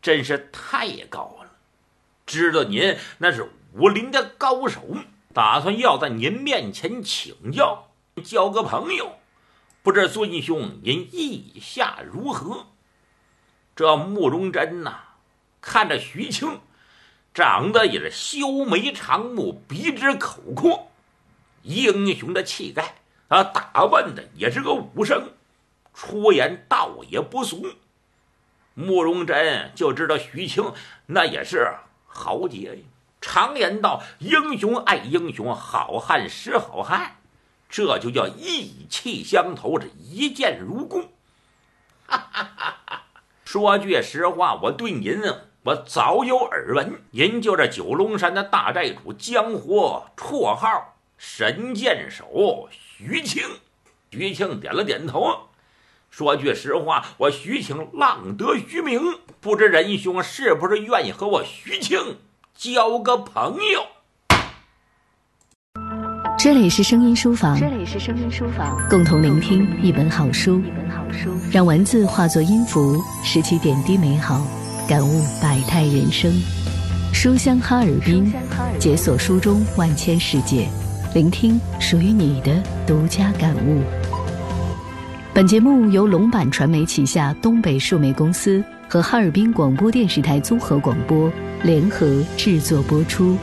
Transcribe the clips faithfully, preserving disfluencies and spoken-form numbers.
真是太高了，知道您那是武林的高手，打算要在您面前请教，交个朋友，不知尊兄您意下如何？”这慕容真呐、啊，看着徐庆长得也是修眉长目，鼻直口阔，英雄的气概啊，打扮的也是个武生，出言倒也不俗。慕容真就知道徐庆那也是豪杰呀。常言道，英雄爱英雄，好汉识好汉，这就叫意气相投，这一见如故。哈哈哈哈！说句实话，我对您我早有耳闻，您就这九龙山的大寨主，江湖绰号神箭手徐庆。徐庆点了点头，说句实话，我徐庆浪得虚名，不知仁兄是不是愿意和我徐庆交个朋友？ 这里是声音书房， 这里是声音书房， 共同聆听一本好书， 一本好书， 让文字化作音符，拾起点滴美好，感悟百态人生。书香哈尔滨，解锁书中万千世界，聆听属于你的独家感悟。本节目由龙版传媒旗下东北数媒公司和哈尔滨广播电视台综合广播联合制作播出。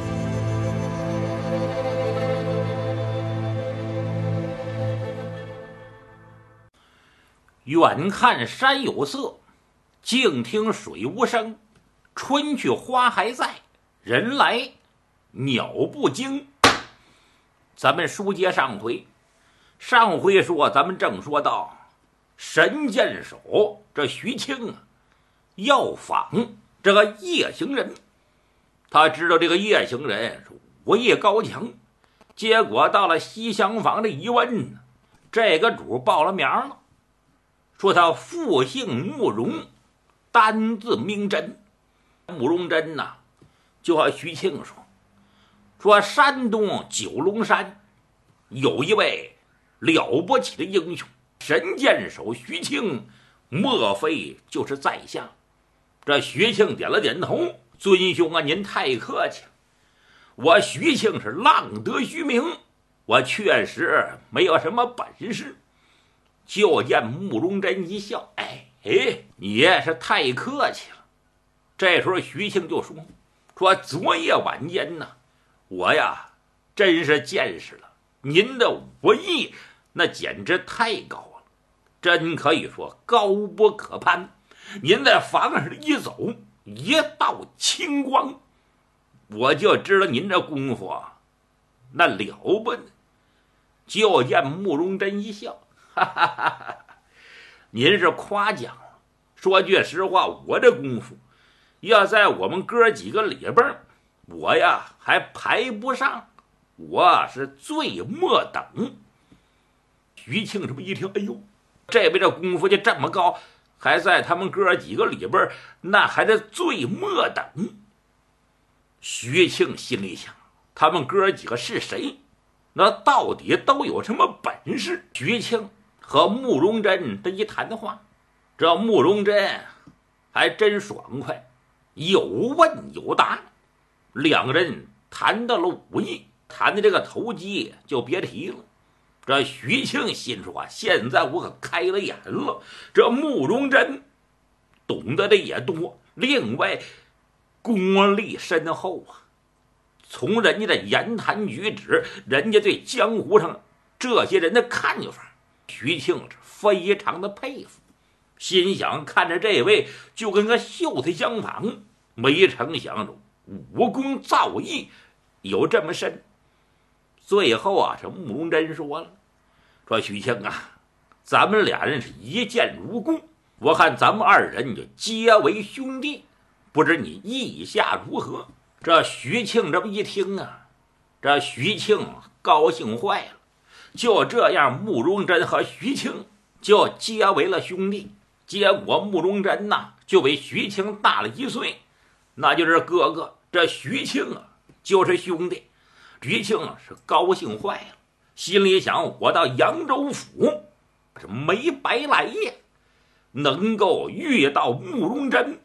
远看山有色，静听水无声。春去花还在，人来鸟不惊。咱们书接上回，上回说咱们正说到神箭手这徐庆啊，要访这个夜行人。他知道这个夜行人是武艺高强，结果到了西厢房的一问，这个主报了名了，说他父姓慕容，单字明真。慕容真呐、啊，就和徐庆说说山东九龙山有一位了不起的英雄，神箭手徐庆，莫非就是在下？这徐庆点了点头，尊兄啊，您太客气了，我徐庆是浪得虚名，我确实没有什么本事。就见慕容真一笑，哎哎，你也是太客气了。这时候徐庆就说说昨夜晚间呢，我呀真是见识了您的武艺，那简直太高了，真可以说高不可攀。您在房上一走，一道青光，我就知道您这功夫啊那了不得。就见慕容真一笑，哈哈哈哈，您是夸奖了。说句实话，我这功夫要在我们哥几个里边，我呀还排不上，我是最末等。徐庆这么一听，哎呦，这边这功夫就这么高，还在他们哥几个里边，那还是最末等。徐庆心里想，他们哥几个是谁？那到底都有什么本事？徐庆和慕容真这一谈话，这慕容真还真爽快，有问有答。两个人谈到了武艺，谈的这个投机就别提了。这徐庆心说啊，现在我可开了眼了，这慕容真懂得的也多，另外功力深厚啊。从人家的言谈举止，人家对江湖上这些人的看法，徐庆是非常的佩服，心想看着这位就跟个秀才相仿，没成想着武功造诣有这么深。最后啊，这慕容真说了，说徐庆啊，咱们俩人是一见如故，我看咱们二人就结为兄弟，不知你意下如何？这徐庆这么一听啊，这徐庆高兴坏了。就这样，慕容真和徐庆就结为了兄弟。结果慕容真呐、啊、就比徐庆大了一岁，那就是哥哥，这徐庆啊就是兄弟。徐庆啊是高兴坏了，心里想，我到扬州府是没白来呀，能够遇到慕容真，